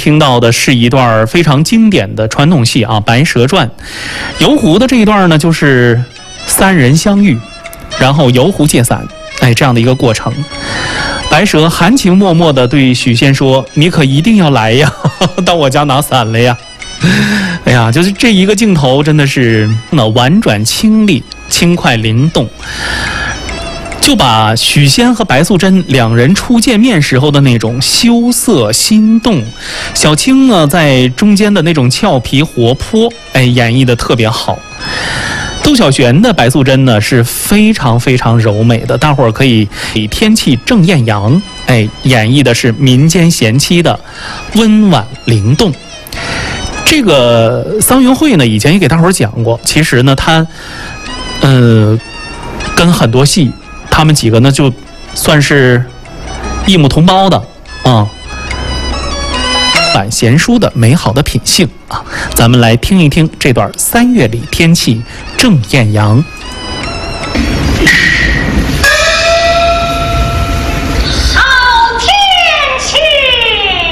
听到的是一段非常经典的传统戏啊，《白蛇传》。游湖的这一段呢，就是三人相遇，然后游湖借伞，这样的一个过程。白蛇含情脉脉地对许仙说：“你可一定要来呀，到我家拿伞了呀。”哎呀，就是这一个镜头真的是婉转清丽、轻快灵动，就把许仙和白素贞两人初见面时候的那种羞涩心动，小青呢在中间的那种俏皮活泼，演绎的特别好。窦小璇的白素贞呢是非常非常柔美的，大伙儿可以以天气正艳阳，演绎的是民间贤妻的温婉灵动。这个桑云慧呢，以前也给大伙儿讲过，其实呢，她，跟很多戏，他们几个呢，就算是异母同胞的啊，反贤淑的美好的品性啊，咱们来听一听这段3月里天气正艳阳。